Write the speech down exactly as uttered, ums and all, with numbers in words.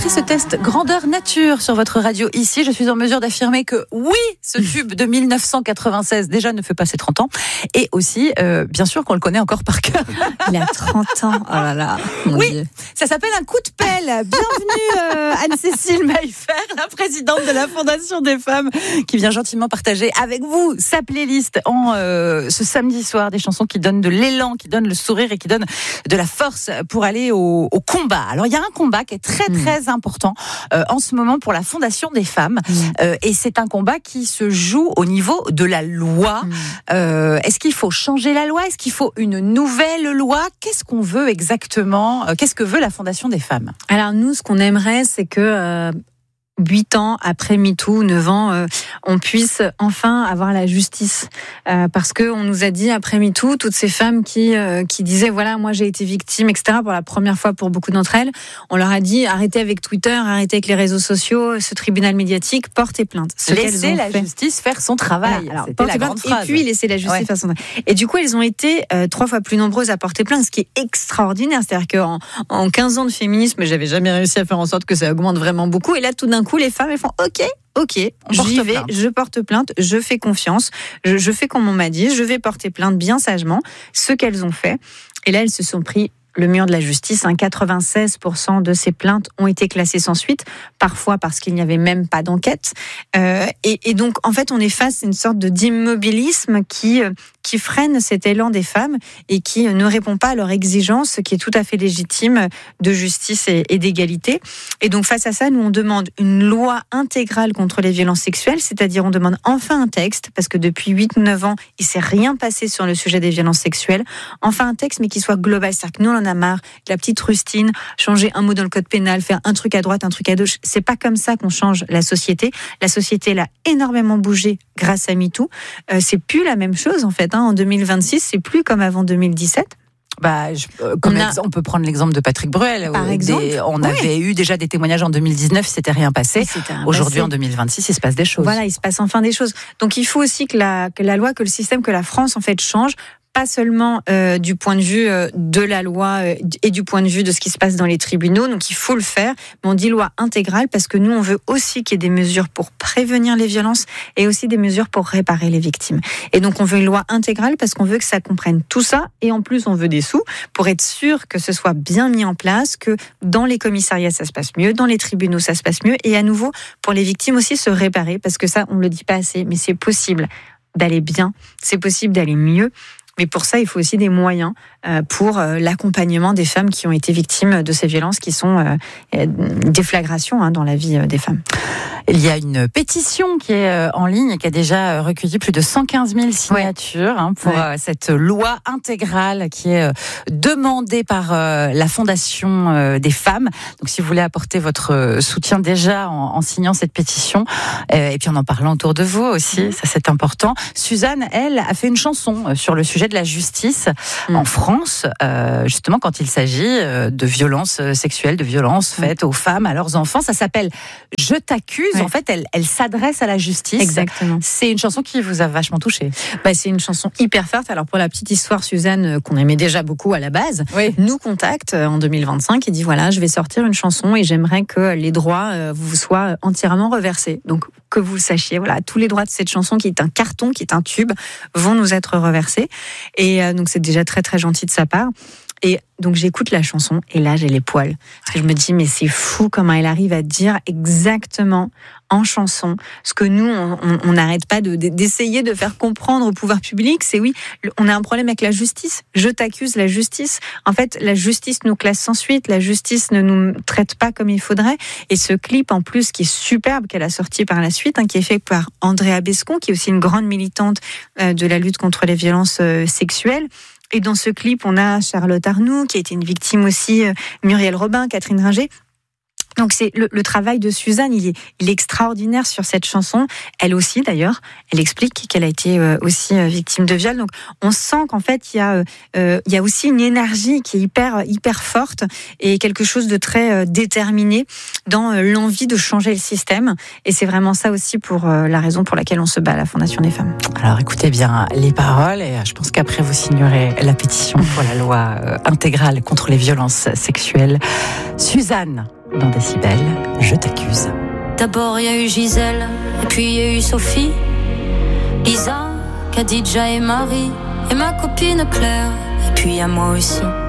passé ce test grandeur nature sur votre radio ici, je suis en mesure d'affirmer que oui, ce tube de dix-neuf cent quatre-vingt-seize déjà ne fait pas ses trente ans. Et aussi, euh, bien sûr qu'on le connaît encore par cœur. Il a trente ans. Oh là là. Oui, Dieu. Ça s'appelle un coup de pelle. Bienvenue euh, Anne-Cécile Maillefer, la présidente de la Fondation des femmes, qui vient gentiment partager avec vous sa playlist en euh, ce samedi soir, des chansons qui donnent de l'élan, qui donnent le sourire et qui donnent de la force pour aller au, au combat. Alors il y a un combat qui est très très mmh. important euh, en ce moment pour la Fondation des femmes mmh. euh, et c'est un combat qui se joue au niveau de la loi. Mmh. Euh, est-ce qu'il faut changer la loi? Est-ce qu'il faut une nouvelle loi? Qu'est-ce qu'on veut exactement? euh, Qu'est-ce que veut la Fondation des femmes? Alors nous, ce qu'on aimerait, c'est que euh, huit ans après MeToo, neuf ans, euh, on puisse enfin avoir la justice. Euh, parce que on nous a dit après MeToo, toutes ces femmes qui euh, qui disaient voilà, moi j'ai été victime, et cetera. Pour la première fois pour beaucoup d'entre elles, on leur a dit arrêtez avec Twitter, arrêtez avec les réseaux sociaux, ce tribunal médiatique, portez plainte. Ce laissez la fait. justice faire son travail. Voilà, alors, portez plainte et puis laissez la justice ouais. faire son travail. Et du coup, elles ont été euh, trois fois plus nombreuses à porter plainte, ce qui est extraordinaire. C'est-à-dire qu'en en quinze ans de féminisme, j'avais jamais réussi à faire en sorte que ça augmente vraiment beaucoup. Et là, tout d'un coup, les femmes, elles font OK, OK, j'y vais, plainte. je porte plainte, je fais confiance, je, je fais comme on m'a dit, je vais porter plainte bien sagement, ce qu'elles ont fait. Et là, elles se sont pris le mur de la justice. Hein, quatre-vingt-seize pour cent de ces plaintes ont été classées sans suite, parfois parce qu'il n'y avait même pas d'enquête. Euh, et, et donc, en fait, on est face à une sorte de d'immobilisme qui, qui freine cet élan des femmes et qui ne répond pas à leur exigence, ce qui est tout à fait légitime de justice et, et d'égalité. Et donc, face à ça, nous, on demande une loi intégrale contre les violences sexuelles, c'est-à-dire on demande enfin un texte, parce que depuis huit neuf ans, il ne s'est rien passé sur le sujet des violences sexuelles. Enfin un texte, mais qui soit global. C'est-à-dire que nous, on en a marre, la petite rustine, changer un mot dans le code pénal, faire un truc à droite, un truc à gauche. C'est pas comme ça qu'on change la société. La société, elle a énormément bougé grâce à MeToo. Euh, c'est plus la même chose, en fait. Hein. En deux mille vingt-six, c'est plus comme avant deux mille dix-sept. Bah, je, euh, comme on, a, on peut prendre l'exemple de Patrick Bruel. Par exemple, des, on oui. avait eu déjà des témoignages en deux mille dix-neuf, il s'était rien passé. Aujourd'hui, passé. En deux mille vingt-six, il se passe des choses. Voilà, il se passe enfin des choses. Donc, il faut aussi que la, que la loi, que le système, que la France, en fait, change. Pas seulement euh, du point de vue euh, de la loi euh, et du point de vue de ce qui se passe dans les tribunaux. Donc, il faut le faire. Mais on dit loi intégrale parce que nous, on veut aussi qu'il y ait des mesures pour prévenir les violences et aussi des mesures pour réparer les victimes. Et donc, on veut une loi intégrale parce qu'on veut que ça comprenne tout ça. Et en plus, on veut des sous pour être sûr que ce soit bien mis en place, que dans les commissariats, ça se passe mieux, dans les tribunaux, ça se passe mieux. Et à nouveau, pour les victimes aussi, se réparer. Parce que ça, on ne le dit pas assez, mais c'est possible d'aller bien, c'est possible d'aller mieux. Mais pour ça, il faut aussi des moyens pour l'accompagnement des femmes qui ont été victimes de ces violences qui sont une déflagration dans la vie des femmes. Il y a une pétition qui est en ligne et qui a déjà recueilli plus de cent quinze mille signatures ouais. pour ouais. cette loi intégrale qui est demandée par la Fondation des femmes. Donc, si vous voulez apporter votre soutien déjà en, en signant cette pétition et puis en en parlant autour de vous aussi, mmh. ça c'est important. Suzanne, elle, a fait une chanson sur le sujet de la justice mmh. en France, euh, justement quand il s'agit de violences sexuelles, de violences faites mmh. aux femmes, à leurs enfants. Ça s'appelle « Je t'accuse ». Ouais. En fait, elle, elle s'adresse à la justice. Exactement. C'est une chanson qui vous a vachement touché. Bah, c'est une chanson hyper forte. Alors pour la petite histoire, Suzanne, qu'on aimait déjà beaucoup à la base, oui. nous contacte en deux mille vingt-cinq et dit voilà, je vais sortir une chanson et j'aimerais que les droits vous soient entièrement reversés. Donc que vous le sachiez, voilà, tous les droits de cette chanson qui est un carton, qui est un tube, vont nous être reversés. Et euh, donc c'est déjà très très gentil de sa part. Et donc j'écoute la chanson et là j'ai les poils. Parce que je me dis mais c'est fou comment elle arrive à dire exactement en chanson ce que nous on n'arrête pas de, d'essayer de faire comprendre au pouvoir public. C'est oui, on a un problème avec la justice. Je t'accuse la justice. En fait la justice nous classe sans suite. La justice ne nous traite pas comme il faudrait. Et ce clip en plus qui est superbe qu'elle a sorti par la suite, hein, qui est fait par Andrea Bescon, qui est aussi une grande militante euh, de la lutte contre les violences euh, sexuelles. Et dans ce clip, on a Charlotte Arnoux, qui a été une victime aussi, Muriel Robin, Catherine Ringer. Donc c'est le, le travail de Suzanne, il est, il est extraordinaire sur cette chanson. Elle aussi d'ailleurs, elle explique qu'elle a été euh, aussi euh, victime de viol. Donc on sent qu'en fait il y a, euh, il y a aussi une énergie qui est hyper, hyper forte et quelque chose de très euh, déterminé dans euh, l'envie de changer le système. Et c'est vraiment ça aussi pour euh, la raison pour laquelle on se bat à la Fondation des femmes. Alors écoutez bien les paroles et je pense qu'après vous signerez la pétition pour la loi euh, intégrale contre les violences sexuelles. Suzanne. dans Décibel, Je t'accuse. D'abord il y a eu Gisèle, et puis il y a eu Sophie, Isa, Khadija et Marie, et ma copine Claire, et puis il y a moi aussi.